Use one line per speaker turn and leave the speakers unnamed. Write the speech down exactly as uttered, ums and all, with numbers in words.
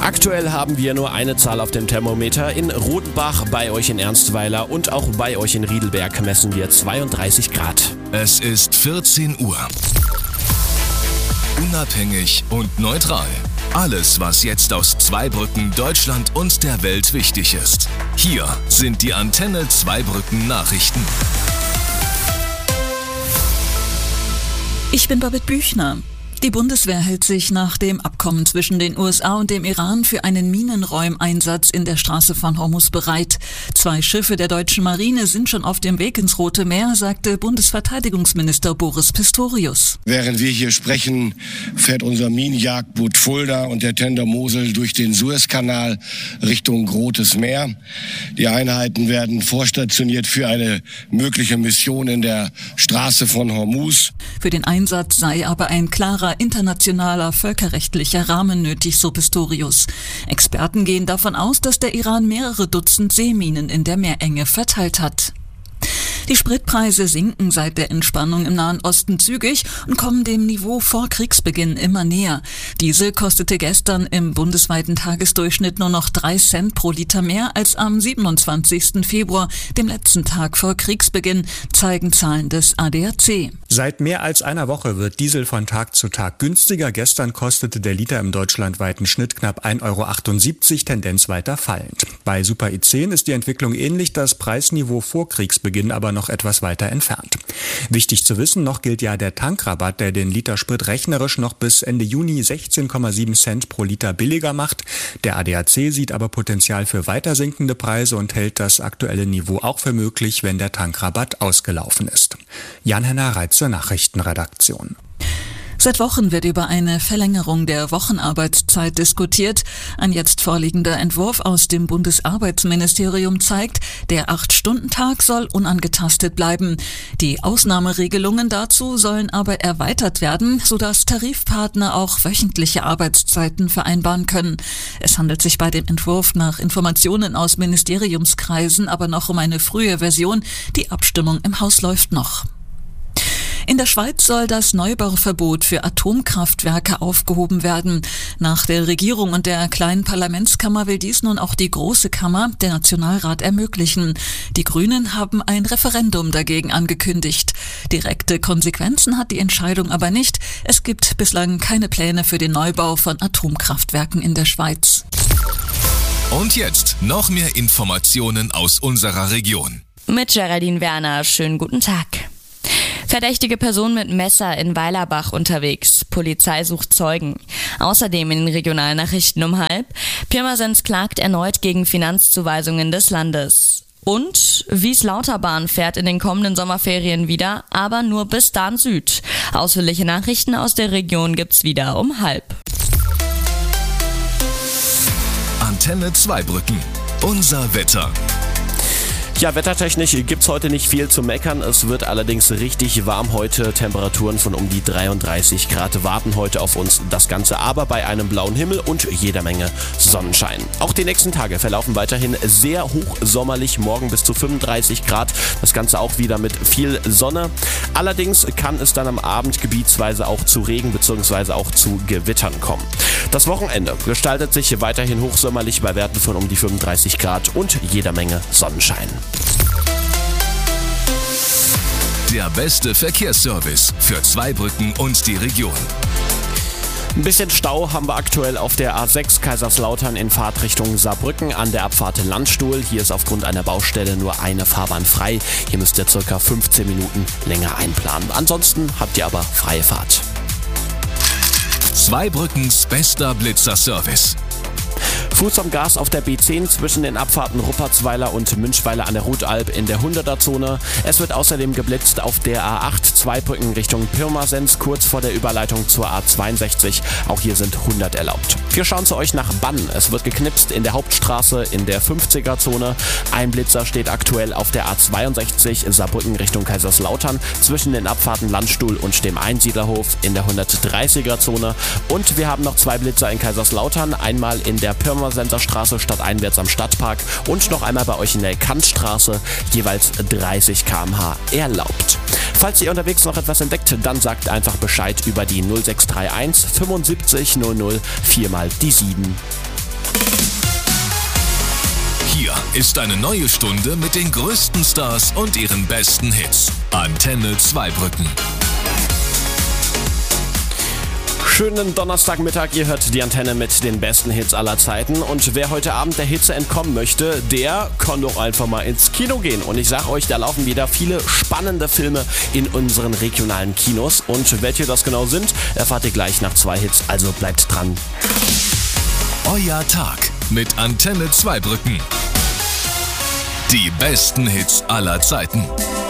Aktuell haben wir nur eine Zahl auf dem Thermometer. In Rodenbach, bei euch in Ernstweiler und auch bei euch in Riedelberg messen wir zweiunddreißig Grad.
Es ist vierzehn Uhr. Unabhängig und neutral. Alles, was jetzt aus Zweibrücken, Deutschland und der Welt wichtig ist. Hier sind die Antenne Zweibrücken Nachrichten.
Ich bin Babette Büchner. Die Bundeswehr hält sich nach dem Abkommen zwischen den U S A und dem Iran für einen Minenräumeinsatz in der Straße von Hormuz bereit. Zwei Schiffe der deutschen Marine sind schon auf dem Weg ins Rote Meer, sagte Bundesverteidigungsminister Boris Pistorius.
Während wir hier sprechen, fährt unser Minenjagdboot Fulda und der Tender Mosel durch den Suezkanal Richtung Rotes Meer. Die Einheiten werden vorstationiert für eine mögliche Mission in der Straße von Hormuz.
Für den Einsatz sei aber ein klarer internationaler völkerrechtlicher Rahmen nötig, so Pistorius. Experten gehen davon aus, dass der Iran mehrere Dutzend Seeminen in der Meerenge verteilt hat. Die Spritpreise sinken seit der Entspannung im Nahen Osten zügig und kommen dem Niveau vor Kriegsbeginn immer näher. Diesel kostete gestern im bundesweiten Tagesdurchschnitt nur noch drei Cent pro Liter mehr als am siebenundzwanzigsten Februar, dem letzten Tag vor Kriegsbeginn, zeigen Zahlen des A D A C.
Seit mehr als einer Woche wird Diesel von Tag zu Tag günstiger. Gestern kostete der Liter im deutschlandweiten Schnitt knapp ein Euro achtundsiebzig, Tendenz weiter fallend. Bei Super I zehn ist die Entwicklung ähnlich, das Preisniveau vor Kriegsbeginn aber noch etwas weiter entfernt. Wichtig zu wissen, noch gilt ja der Tankrabatt, der den Liter Sprit rechnerisch noch bis Ende Juni sechzehn Komma sieben Cent pro Liter billiger macht. Der A D A C sieht aber Potenzial für weiter sinkende Preise und hält das aktuelle Niveau auch für möglich, wenn der Tankrabatt ausgelaufen ist. Jan-Henner Reitz zur Nachrichtenredaktion.
Seit Wochen wird über eine Verlängerung der Wochenarbeitszeit diskutiert. Ein jetzt vorliegender Entwurf aus dem Bundesarbeitsministerium zeigt, der Acht-Stunden-Tag soll unangetastet bleiben. Die Ausnahmeregelungen dazu sollen aber erweitert werden, sodass Tarifpartner auch wöchentliche Arbeitszeiten vereinbaren können. Es handelt sich bei dem Entwurf nach Informationen aus Ministeriumskreisen aber noch um eine frühe Version. Die Abstimmung im Haus läuft noch. In der Schweiz soll das Neubauverbot für Atomkraftwerke aufgehoben werden. Nach der Regierung und der kleinen Parlamentskammer will dies nun auch die Große Kammer, der Nationalrat, ermöglichen. Die Grünen haben ein Referendum dagegen angekündigt. Direkte Konsequenzen hat die Entscheidung aber nicht. Es gibt bislang keine Pläne für den Neubau von Atomkraftwerken in der Schweiz.
Und jetzt noch mehr Informationen aus unserer Region.
Mit Geraldine Werner, schönen guten Tag. Verdächtige Person mit Messer in Weilerbach unterwegs. Polizei sucht Zeugen. Außerdem in den Regionalnachrichten um halb. Pirmasens klagt erneut gegen Finanzzuweisungen des Landes. Und Wies-Lauterbahn fährt in den kommenden Sommerferien wieder, aber nur bis Dahn Süd. Ausführliche Nachrichten aus der Region gibt's wieder um halb.
Antenne Zweibrücken. Unser Wetter.
Ja, wettertechnisch gibt's heute nicht viel zu meckern. Es wird allerdings richtig warm heute. Temperaturen von um die dreiunddreißig Grad warten heute auf uns. Das Ganze aber bei einem blauen Himmel und jeder Menge Sonnenschein. Auch die nächsten Tage verlaufen weiterhin sehr hochsommerlich. Morgen bis zu fünfunddreißig Grad. Das Ganze auch wieder mit viel Sonne. Allerdings kann es dann am Abend gebietsweise auch zu Regen bzw. auch zu Gewittern kommen. Das Wochenende gestaltet sich weiterhin hochsommerlich bei Werten von um die fünfunddreißig Grad und jeder Menge Sonnenschein.
Der beste Verkehrsservice für Zweibrücken und die Region.
Ein bisschen Stau haben wir aktuell auf der A sechs Kaiserslautern in Fahrtrichtung Saarbrücken an der Abfahrt Landstuhl. Hier ist aufgrund einer Baustelle nur eine Fahrbahn frei. Hier müsst ihr circa fünfzehn Minuten länger einplanen. Ansonsten habt ihr aber freie Fahrt.
Zweibrückens bester Blitzerservice.
Fuß am Gas auf der B zehn zwischen den Abfahrten Ruppertsweiler und Münchweiler an der Rutalb in der hunderter-Zone. Es wird außerdem geblitzt auf der A acht Zweibrücken Richtung Pirmasens, kurz vor der Überleitung zur A zweiundsechzig. Auch hier sind hundert erlaubt. Wir schauen zu euch nach Bann. Es wird geknipst in der Hauptstraße in der fünfziger-Zone. Ein Blitzer steht aktuell auf der A zweiundsechzig Saarbrücken Richtung Kaiserslautern zwischen den Abfahrten Landstuhl und dem Einsiedlerhof in der hundertdreißiger-Zone. Und wir haben noch zwei Blitzer in Kaiserslautern. Einmal in der Pirmasenser Straße stadteinwärts am Stadtpark und noch einmal bei euch in der Kantstraße, jeweils dreißig Kilometer pro Stunde erlaubt. Falls ihr unterwegs noch etwas entdeckt, dann sagt einfach Bescheid über die null sechs drei eins fünfundsiebzig null null vier mal die sieben.
Hier ist eine neue Stunde mit den größten Stars und ihren besten Hits. Antenne Zweibrücken.
Schönen Donnerstagmittag, ihr hört die Antenne mit den besten Hits aller Zeiten. Und wer heute Abend der Hitze entkommen möchte, der kann doch einfach mal ins Kino gehen. Und ich sag euch, da laufen wieder viele spannende Filme in unseren regionalen Kinos. Und welche das genau sind, erfahrt ihr gleich nach zwei Hits, also bleibt dran.
Euer Tag mit Antenne Zweibrücken. Die besten Hits aller Zeiten.